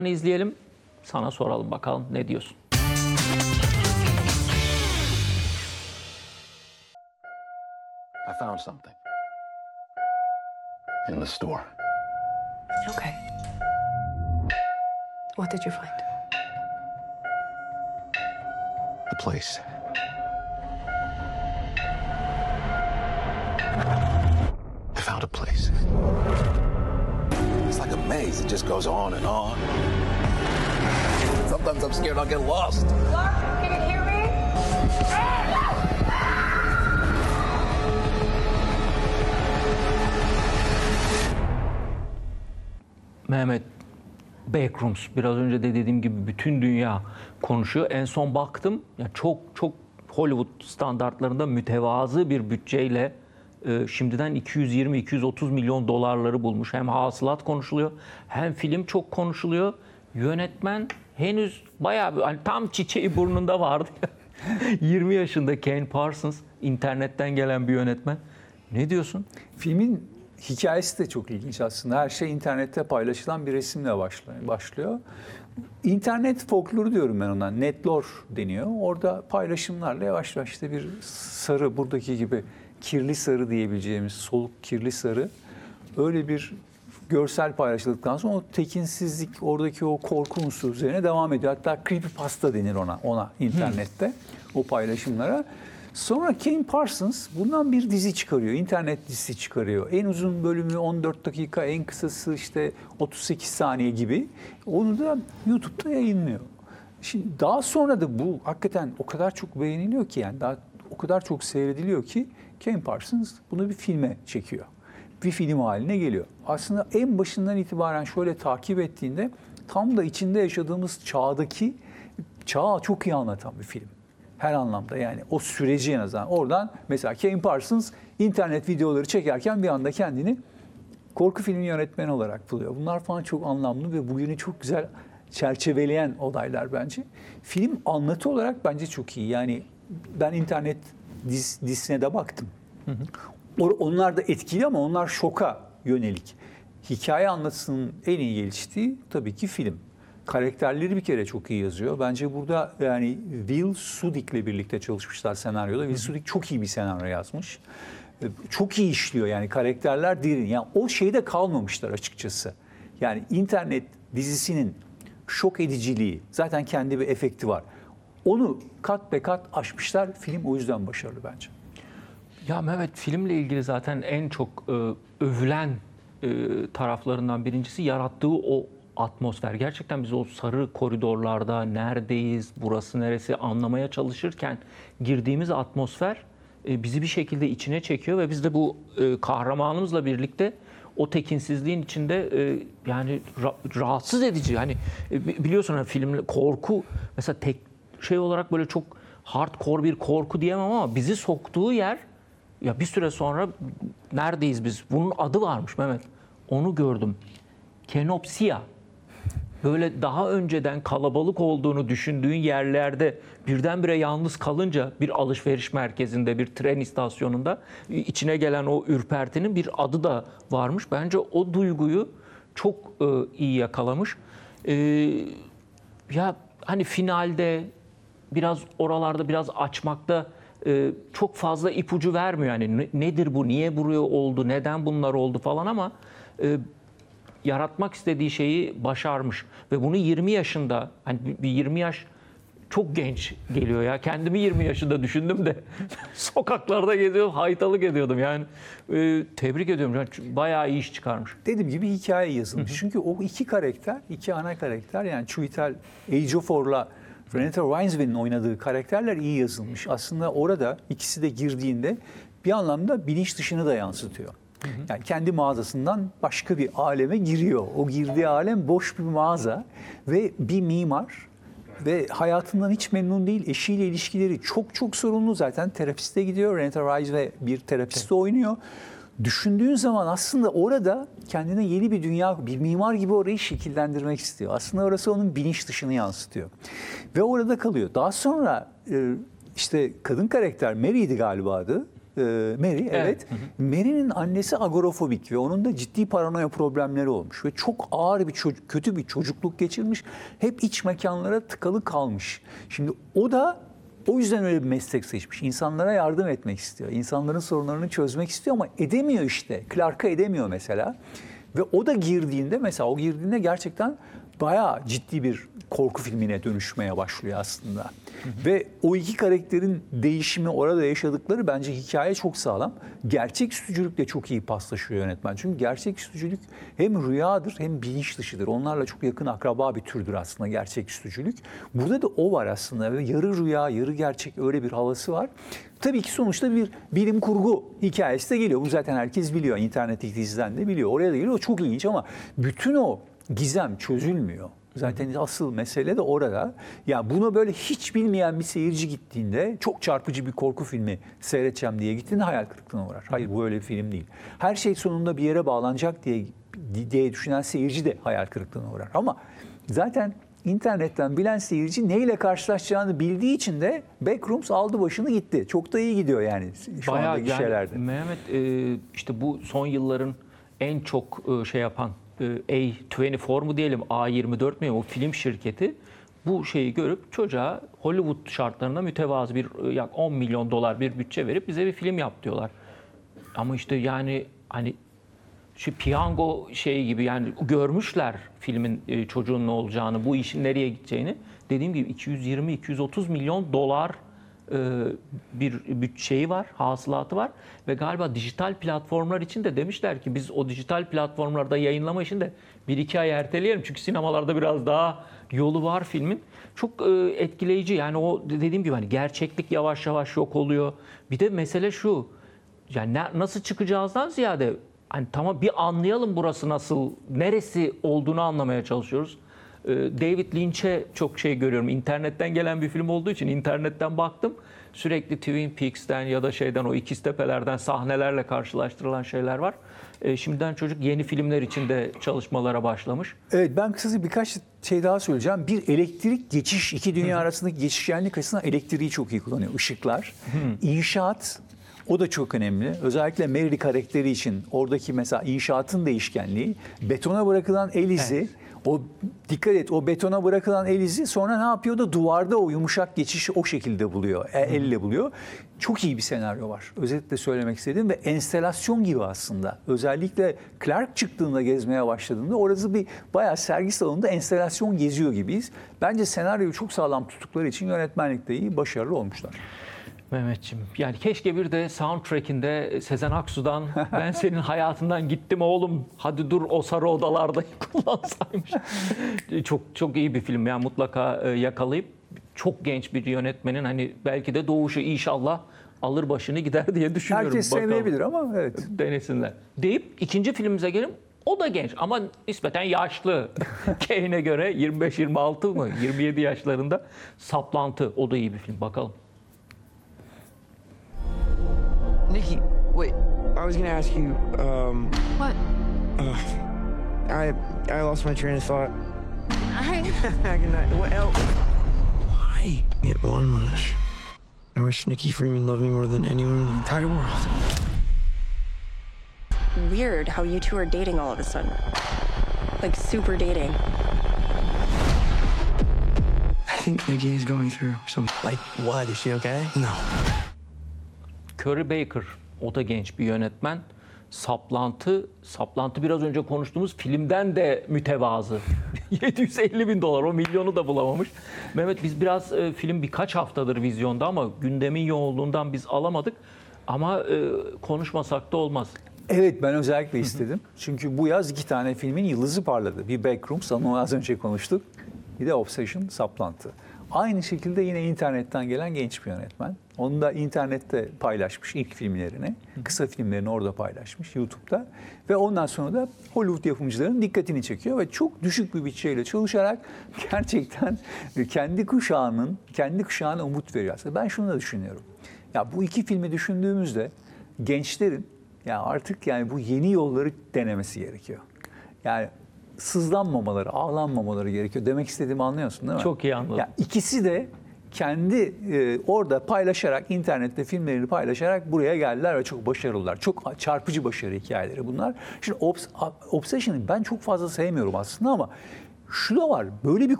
izleyelim. Sana soralım bakalım ne diyorsun? I found something in the store. Okay. What did you find? The place. I found a place. It's like a maze. It just goes on and on. Sometimes I'm scared I'll get lost. Clark, can you hear me? Mehmet, Backrooms, biraz önce de dediğim gibi bütün dünya konuşuyor. En son baktım ya, çok Hollywood standartlarında mütevazı bir bütçeyle şimdiden 220-230 milyon dolarları bulmuş. Hem hasılat konuşuluyor hem film çok konuşuluyor. Yönetmen henüz bayağı bir, hani tam çiçeği burnunda vardı. 20 yaşında Ken Parsons, internetten gelen bir yönetmen. Ne diyorsun? Filmin hikayesi de çok ilginç aslında. Her şey internette paylaşılan bir resimle başlıyor. İnternet folkloru diyorum ben ona. Netlore deniyor. Orada paylaşımlarla yavaş yavaş işte bir sarı, buradaki gibi kirli sarı diyebileceğimiz soluk kirli sarı, öyle bir görsel paylaşıldıktan sonra o tekinsizlik, oradaki o korku unsuru üzerine devam ediyor. Hatta creepypasta denir ona internette o paylaşımlara. Sonra Ken Parsons bundan bir dizi çıkarıyor, internet dizisi çıkarıyor. En uzun bölümü 14 dakika, en kısası işte 38 saniye gibi. Onu da YouTube'da yayınlıyor. Şimdi daha sonra da bu hakikaten o kadar çok beğeniliyor ki, yani daha o kadar çok seyrediliyor ki Ken Parsons bunu bir filme çekiyor. Bir film haline geliyor. Aslında en başından itibaren şöyle takip ettiğinde tam da içinde yaşadığımız çağı çok iyi anlatan bir film. Her anlamda, yani o süreci en azından. Oradan mesela Ken Parsons internet videoları çekerken bir anda kendini korku filmi yönetmeni olarak buluyor. Bunlar falan çok anlamlı ve bugünü çok güzel çerçeveleyen olaylar bence. Film anlatı olarak bence çok iyi. Yani ben internet dizisine de baktım. Onlar da etkili ama onlar şoka yönelik. Hikaye anlatısının en iyi geliştiği tabii ki film. Karakterleri bir kere çok iyi yazıyor. Bence burada yani Will Sudik'le birlikte çalışmışlar senaryoda. Will Sudik çok iyi bir senaryo yazmış. Çok iyi işliyor yani, karakterler derin. Yani o şeyde kalmamışlar açıkçası. Yani internet dizisinin şok ediciliği, zaten kendi bir efekti var. Onu kat be kat aşmışlar. Film o yüzden başarılı bence. Ya Mehmet, filmle ilgili zaten en çok övülen taraflarından birincisi yarattığı o atmosfer. Gerçekten biz o sarı koridorlarda neredeyiz, burası neresi anlamaya çalışırken girdiğimiz atmosfer bizi bir şekilde içine çekiyor ve biz de bu kahramanımızla birlikte o tekinsizliğin içinde yani rahatsız edici. Hani biliyorsun hani film korku mesela tek şey olarak böyle çok hardcore bir korku diyemem ama bizi soktuğu yer, ya bir süre sonra neredeyiz biz? Bunun adı varmış Mehmet. Onu gördüm. Kenopsiya. Böyle daha önceden kalabalık olduğunu düşündüğün yerlerde birdenbire yalnız kalınca, bir alışveriş merkezinde, bir tren istasyonunda içine gelen o ürpertinin bir adı da varmış. Bence o duyguyu çok iyi yakalamış. Ya hani finalde biraz oralarda biraz açmakta çok fazla ipucu vermiyor. Yani nedir bu, niye buraya oldu, neden bunlar oldu falan ama yaratmak istediği şeyi başarmış. Ve bunu 20 yaşında, hani bir 20 yaş çok genç geliyor ya. Kendimi 20 yaşında düşündüm de sokaklarda geziyordum, haytalık ediyordum. Yani tebrik ediyorum. Yani bayağı iyi iş çıkarmış. Dediğim gibi hikaye yazılmış. Çünkü o iki ana karakter, yani Chiwetel Ejiofor'la Renata Reinsve'nin oynadığı karakterler iyi yazılmış. Aslında orada ikisi de girdiğinde bir anlamda bilinç dışını da yansıtıyor. Yani kendi mağazasından başka bir aleme giriyor. O girdiği alem boş bir mağaza ve bir mimar ve hayatından hiç memnun değil. Eşiyle ilişkileri çok sorunlu. Zaten terapiste gidiyor. Renata Reinsve bir terapiste oynuyor. Düşündüğün zaman aslında orada kendine yeni bir dünya, bir mimar gibi orayı şekillendirmek istiyor. Aslında orası onun bilinç dışını yansıtıyor. Ve orada kalıyor. Daha sonra işte kadın karakter Mary'di galiba adı. Mary, evet. Mary'nin annesi agorafobik ve onun da ciddi paranoya problemleri olmuş ve çok ağır bir kötü bir çocukluk geçirmiş. Hep iç mekanlara tıkalı kalmış. Şimdi o da o yüzden öyle bir meslek seçmiş. İnsanlara yardım etmek istiyor. İnsanların sorunlarını çözmek istiyor ama edemiyor işte. Clark'a edemiyor mesela. Ve o da girdiğinde gerçekten bayağı ciddi bir korku filmine dönüşmeye başlıyor aslında. Ve o iki karakterin değişimi, orada yaşadıkları, bence hikaye çok sağlam. Gerçeküstücülükle çok iyi paslaşıyor yönetmen. Çünkü gerçeküstücülük hem rüyadır hem bilinç dışıdır. Onlarla çok yakın akraba bir türdür aslında gerçeküstücülük. Burada da o var aslında. Ve yarı rüya, yarı gerçek, öyle bir havası var. Tabii ki sonuçta bir bilim kurgu hikayesi de geliyor. Bu zaten herkes biliyor. İnternetteki diziden de biliyor. Oraya da geliyor. O çok ilginç ama bütün o gizem çözülmüyor. Zaten asıl mesele de orada. Ya buna böyle hiç bilmeyen bir seyirci gittiğinde, çok çarpıcı bir korku filmi seyredeceğim diye gittiğinde hayal kırıklığına uğrar. Hayır, bu öyle bir film değil. Her şey sonunda bir yere bağlanacak diye düşünen seyirci de hayal kırıklığına uğrar. Ama zaten internetten bilen seyirci neyle karşılaşacağını bildiği için de Backrooms aldı başını gitti. Çok da iyi gidiyor yani şu Bayağı andaki şeylerde. Mehmet, işte bu son yılların en çok şey yapan A24 mu diyelim, A24 mi, o film şirketi bu şeyi görüp çocuğa Hollywood şartlarına mütevazı bir yak 10 milyon dolar bir bütçe verip bize bir film yap diyorlar. Ama işte yani hani şu piyango şeyi gibi, yani görmüşler filmin çocuğun ne olacağını, bu işin nereye gideceğini. Dediğim gibi 220-230 milyon dolar bir bütçeyi var, hasılatı var ve galiba dijital platformlar için de demişler ki biz o dijital platformlarda yayınlama işini de 1-2 ay erteleyelim. Çünkü sinemalarda biraz daha yolu var filmin. Çok etkileyici, yani o dediğim gibi hani gerçeklik yavaş yavaş yok oluyor. Bir de mesele şu, yani nasıl çıkacağızdan ziyade hani tamam bir anlayalım burası nasıl, neresi olduğunu anlamaya çalışıyoruz. David Lynch'e çok şey görüyorum. İnternetten gelen bir film olduğu için internetten baktım. Sürekli Twin Peaks'ten ya da şeyden, o İkiztepe'lerden sahnelerle karşılaştırılan şeyler var. Şimdiden çocuk yeni filmler için de çalışmalara başlamış. Evet, ben kısaca birkaç şey daha söyleyeceğim. Bir, elektrik geçiş, iki dünya arasındaki geçişkenlik açısından elektriği çok iyi kullanıyor. Işıklar, inşaat, o da çok önemli. Özellikle Mary karakteri için oradaki mesela inşaatın değişkenliği, betona bırakılan el izi. Evet. O dikkat et, o betona bırakılan el izi sonra ne yapıyor da duvarda o yumuşak geçişi o şekilde buluyor, elle buluyor. Çok iyi bir senaryo var. Özetle söylemek istediğim ve enstelasyon gibi aslında. Özellikle Clark çıktığında, gezmeye başladığında orası bir bayağı sergi salonunda enstelasyon geziyor gibiyiz. Bence senaryoyu çok sağlam tuttukları için yönetmenlikte iyi, başarılı olmuşlar. Mehmetciğim, yani keşke bir de soundtrack'inde Sezen Aksu'dan ben senin hayatından gittim oğlum, hadi dur o sarı odalarda kullansaymış. Çok iyi bir film, yani mutlaka yakalayıp çok genç bir yönetmenin hani belki de doğuşu inşallah alır başını gider diye düşünüyorum. Herkes sevmeyebilir ama evet. Denesinler. Deyip ikinci filmimize gelin. O da genç ama nispeten yaşlı. Kane'e göre 25-26 mı 27 yaşlarında. Saplantı, o da iyi bir film, bakalım. Nikki, wait. I was gonna ask you. What? I lost my train of thought. I... What else? Why? Get one wish. I wish Nikki Freeman loved me more than anyone in the entire world. Weird how you two are dating all of a sudden. Like super dating. I think Nikki is going through something. Like what? Is she okay? No. Curry Baker, o da genç bir yönetmen. Saplantı biraz önce konuştuğumuz filmden de mütevazı. 750 bin dolar, o milyonu da bulamamış. Mehmet, biz biraz film birkaç haftadır vizyonda ama gündemin yoğunluğundan biz alamadık. Ama konuşmasak da olmaz. Evet, ben özellikle istedim. Çünkü bu yaz 2 tane filmin yıldızı parladı. Bir Backrooms, onu az önce konuştuk. Bir de Obsession, Saplantı. Aynı şekilde yine internetten gelen genç bir yönetmen. Onu da internette paylaşmış ilk filmlerini. Kısa filmlerini orada paylaşmış YouTube'da. Ve ondan sonra da Hollywood yapımcılarının dikkatini çekiyor. Ve çok düşük bir bütçeyle çalışarak gerçekten kendi kuşağına umut veriyor aslında. Ben şunu da düşünüyorum. Ya bu iki filmi düşündüğümüzde gençlerin ya artık yani bu yeni yolları denemesi gerekiyor. Yani sızlanmamaları, ağlanmamaları gerekiyor. Demek istediğimi anlıyorsun değil mi? Çok iyi anladım. Ya ikisi de kendi orada paylaşarak, internette filmlerini paylaşarak buraya geldiler ve çok başarılılar. Çok çarpıcı başarı hikayeleri bunlar. Şimdi Obsession'ı ben çok fazla sevmiyorum aslında ama şu da var. Böyle bir